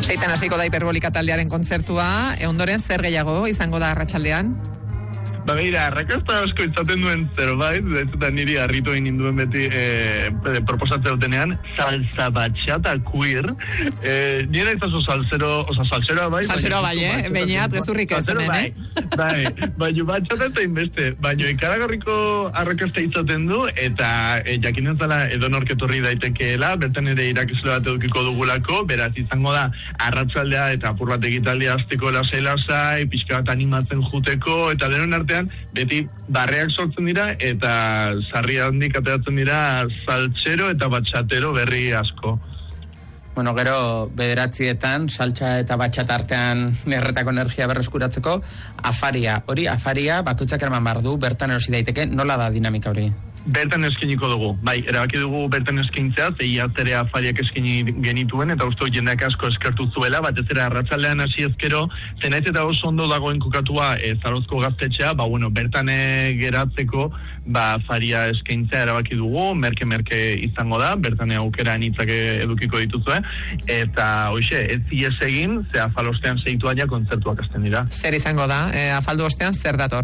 Seitan hasiko da Hiperbolika taldearen kontzertua, ondoren zer gehiago izango da arratsaldean? Begira, arrakasta asko izaten duen zerbait, eta niri harritu egin ninduen beti proposatzen dutenean, salsa bachata queer. Nire izazu salseroa bai. Salseroa bai, Beñat, gezurrik ez hemen, Baina bachata eta inbeste, baina ikaragarriko arrakasta izaten du, eta jakinen zala edonork etorri daitekeela, bertan ere irakasle bat edukiko dugulako, beraz izango da arratsaldea eta apur bat egitaldia hasteko lasai, pixka bat animatzen juteko, eta denon artean beti barreak sortzen dira eta sarri handik ateratzen dira saltsero eta batxatero berri asko. Bueno, gero 9:00 saltsa eta batxata artean erretako energia berreskuratzeko afaria. Hori afaria bakoitzak eraman behar du, bertan erosi daiteke, nola da dinamika hori? Bertan eskiniko dugu. Bai, erabaki dugu bertan eskintzea, iaztere afariak eskini genituen, eta uste jendeak asko eskertu zuela, batez ere arratsaldean hasi ezkero, zenaiz eta oso ondo dagoen kokatua Zarozko gaztetxea, bertan geratzeko, afaria eskintzea erabaki dugu, merke izango da, bertan aukera anitzak edukiko dituzue, eta hoxe, ez ies egin, ze afalostean seituaia kontzertuak hasten dira. Zer izango da? Afaldu ostean zer dator?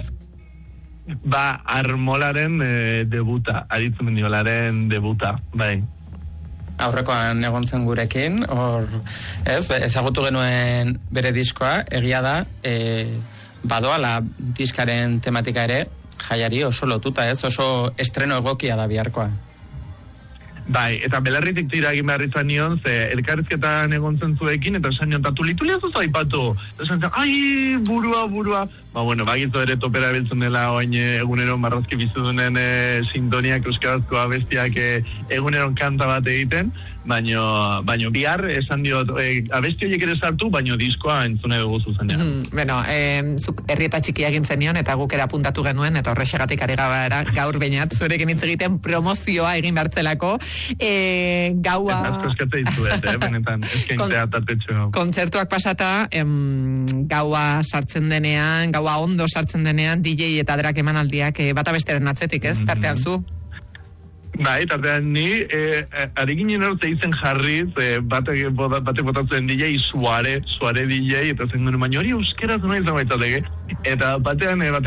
Armolaren debuta, Aritz Mendiolaren debuta, bai. Aurrekoan egon zen gurekin, ezagutu genuen bere diskoa, egia da, badoala diskaren tematika ere, jaiari oso lotuta, oso estreno egokia da biharkoa. Bai, eta belarritik tira egin behar izan nion, ze elkarrizketan egon zen zuekin, eta esan nion, eta tulitulia zuz aipatu. Eta esan nion, ai, burua. Bagizu ere topera biltzen dela oain egunero marrazki bizudunen sintoniak, euskarazko abestiak egunero kanta bat egiten, baino bihar esan diot, abesti horiek ere sartu, baino diskoa entzune dugu zuzenean. Zuk herrieta txikia egin zenion, eta guk erapuntatu genuen, eta horrexegatik ari gara gaur Beñat, zurekin hitz egiten promozioa egin bertzelako, gaua... Asko eskate dizuet, benetan, eskaintzea tartetxo. Kontzertuak pasata, gaua sartzen denean, gaua ondo sartzen denean, DJ eta drak emanaldiak bata besteren atzetik, ez? Tartean zu? Bai, tartean ni, ari ginen orte izen jarriz, bate botatzen DJ, suare DJ, eta zen duen, baina hori euskeraz nahi zabaitzatek, eta batean